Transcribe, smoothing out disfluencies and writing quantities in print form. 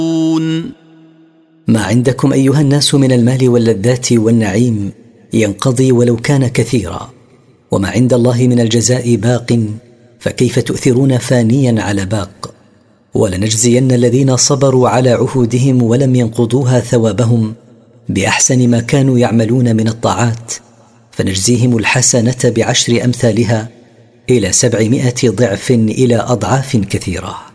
ما عندكم أيها الناس من المال واللذات والنعيم ينقضي ولو كان كثيرا، وما عند الله من الجزاء باق، فكيف تؤثرون فانيا على باق؟ ولنجزين الذين صبروا على عهودهم ولم ينقضوها ثوابهم بأحسن ما كانوا يعملون من الطاعات، فنجزيهم الحسنة ب10 أمثالها إلى 700 ضعف إلى أضعاف كثيرة.